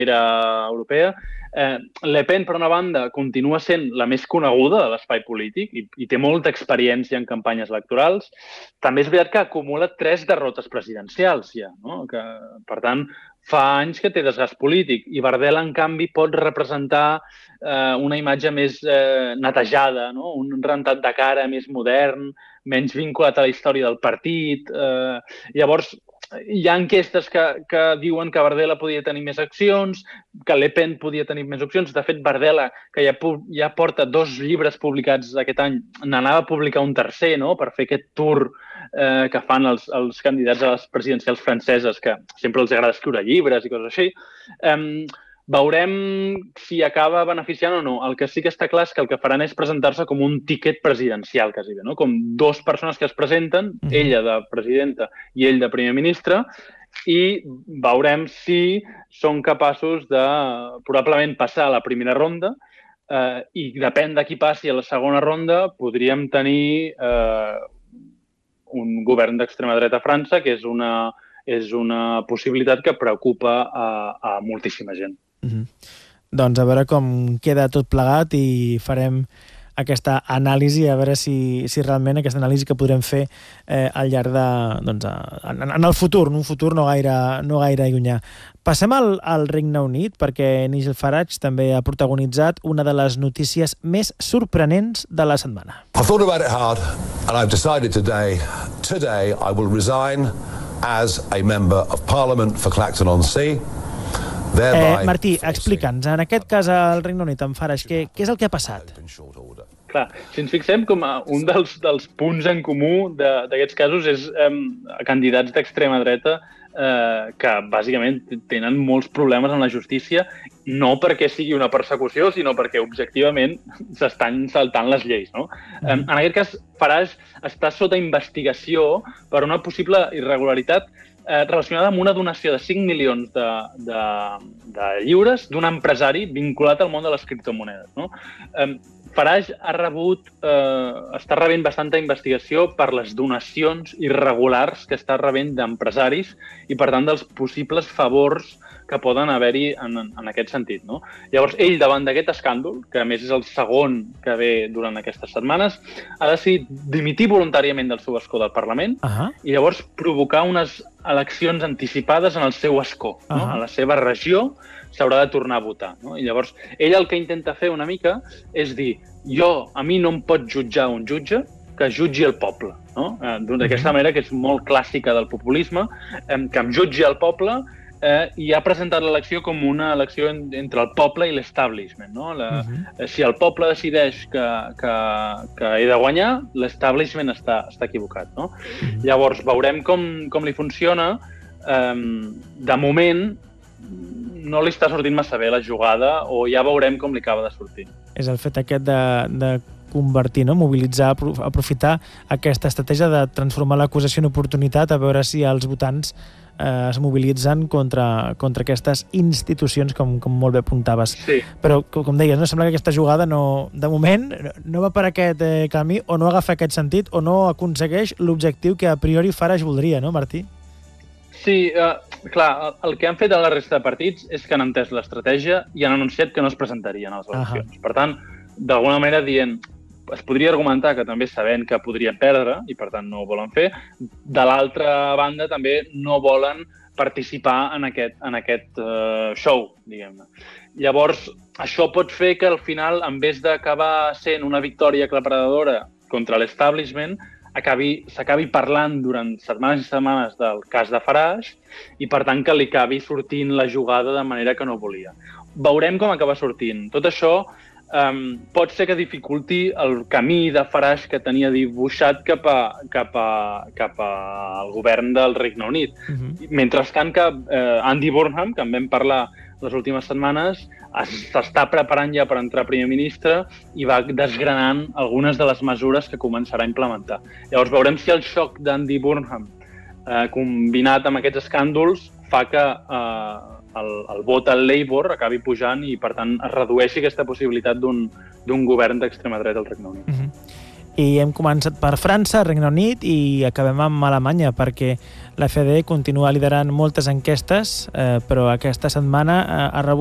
cimera europea. Le Pen, per una banda, continua sent la més coneguda de l'espai polític i té molta experiència en campanyes electorals. També és veritat que acumula 3 derrotes presidencials ja, no? Que, per tant, fa anys que té desgast polític i Bardella, en canvi, pot representar una imatge més netejada, no? Un rentat de cara més modern, menys vinculat a la història del partit. Llavors, hi ha enquestes que diuen que Bardella podia tenir més accions, que Le Pen podia tenir més opcions. De fet, Bardella, que ja porta 2 llibres publicats aquest any, n'anava a publicar un tercer, no?, per fer aquest tour que fan els candidats a les presidencials franceses, que sempre els agrada escriure llibres i coses així. Veurem si acaba beneficiant o no. El que sí que està clar és que el que faran és presentar-se com un tiquet presidencial, quasi bé, no? Com 2 persones que es presenten, ella de presidenta i ell de primer ministre, i veurem si són capaços de probablement passar a la primera ronda i depèn de qui passi a la segona ronda podríem tenir un govern d'extrema dreta a França, que és una possibilitat que preocupa a moltíssima gent. Doncs a veure com queda tot plegat i farem aquesta anàlisi, a veure si realment aquesta anàlisi que podrem fer al llarg de... Doncs, en el futur, en un futur no gaire llunyà. Passem al Regne Unit, perquè Nigel Farage també ha protagonitzat una de les notícies més sorprenents de la setmana. I've thought about it hard and I've decided today I will resign as a member of Parliament for Clacton-on-Sea. Martí, explica'ns, en aquest cas al Regne Unit, en Farage, què és el que ha passat? Clar, si ens fixem, com un dels punts en comú d'aquests casos és candidats d'extrema dreta que bàsicament tenen molts problemes en la justícia, no perquè sigui una persecució, sinó perquè objectivament s'estan saltant les lleis, no? En aquest cas, Farage està sota investigació per una possible irregularitat relacionada amb una donació de 5 milions de lliures d'un empresari vinculat al món de les criptomonedes, no? Farage està rebent bastanta investigació per les donacions irregulars que està rebent d'empresaris i, per tant, dels possibles favors que poden haver-hi en aquest sentit, no? Llavors, ell, davant d'aquest escàndol, que a més és el segon que ve durant aquestes setmanes, ha decidit dimitir voluntàriament del seu escó del Parlament i llavors provocar unes eleccions anticipades en el seu escó, no? A la seva regió s'haurà de tornar a votar, no? I llavors, ell el que intenta fer una mica és dir, a mi no em pot jutjar un jutge, que jutgi el poble, no? D'aquesta manera, que és molt clàssica del populisme, que em jutgi el poble, i ha presentat l'elecció com una elecció entre el poble i l'establishment, no? Si el poble decideix que he de guanyar, l'establishment està equivocat, no? Llavors, veurem com li funciona. De moment, no li està sortint massa bé la jugada, o ja veurem com li acaba de sortir. És el fet aquest de convertir, no? Mobilitzar, aprofitar aquesta estratègia de transformar l'acusació en oportunitat, a veure si els votants es mobilitzen contra aquestes institucions, com molt bé apuntaves. Sí. Però, com deies, no sembla que aquesta jugada de moment no va per aquest camí, o no agafa aquest sentit, o no aconsegueix l'objectiu que a priori Farage voldria, no, Martí? Sí, clar, el que han fet a la resta de partits és que han entès l'estratègia i han anunciat que no es presentarien a les eleccions. Per tant, d'alguna manera dient, es podria argumentar que també sabent que podrien perdre i per tant no ho volen fer. De l'altra banda també no volen participar en aquest show, diguem-ne. Llavors, això pot fer que al final, en vez d'acabar sent una victòria aclaparadora contra l'establishment, s'acabi parlant durant setmanes i setmanes del cas de Farage i, per tant, que li acabi sortint la jugada de manera que no volia. Veurem com acaba sortint. Tot això pot ser que dificulti el camí de Farage que tenia dibuixat cap al govern del Regne Unit. Mentrestant que Andy Burnham, que en vam parlar les últimes setmanes, s'està preparant ja per entrar primer ministre i va desgranant algunes de les mesures que començarà a implementar. Llavors veurem si el xoc d'Andy Burnham combinat amb aquests escàndols fa que el vot al Labour acabi pujant i, per tant, es redueixi aquesta possibilitat d'un govern d'extrema dreta al Regne Unit. I hem començat per França, Regne Unit i acabem amb Alemanya, perquè l'FD continua liderant moltes enquestes, però aquesta setmana ha rebut